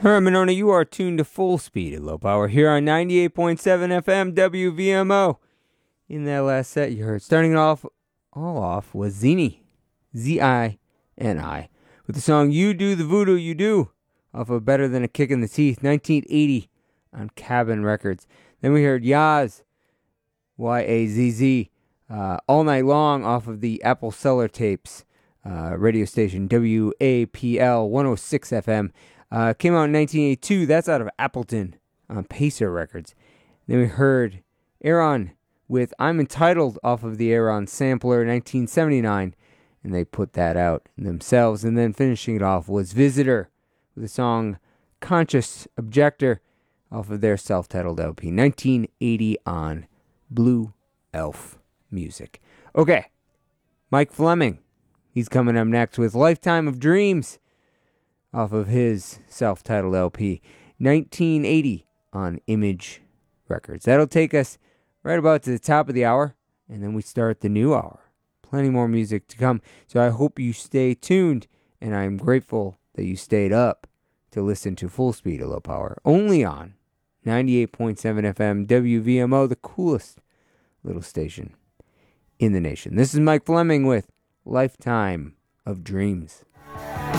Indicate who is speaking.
Speaker 1: Monona, you are tuned to Full Speed at Low Power here on 98.7 FM WVMO. In that last set you heard, starting off was Zini, Z-I-N-I, with the song You Do the Voodoo You Do, off of Better Than a Kick in the Teeth, 1980, on Cabin Records. Then we heard Yaz, Y-A-Z-Z, All Night Long, off of the Apple Cellar Tapes radio station, WAPL 106 FM. Came out in 1982. That's out of Appleton on Pacer Records. Then we heard Aaron with I'm Entitled off of the Aaron Sampler 1979. And they put that out themselves. And then finishing it off was Visitor with the song Conscious Objector off of their self-titled LP 1980 on Blue Elf Music. Okay, Mike Fleming. He's coming up next with Lifetime of Dreams off of his self-titled LP, 1980 on Image Records. That'll take us right about to the top of the hour, and then we start the new hour. Plenty more music to come, so I hope you stay tuned, and I'm grateful that you stayed up to listen to Full Speed at Low Power, only on 98.7 FM WVMO, the coolest little station in the nation. This is Mike Fleming with Lifetime of Dreams.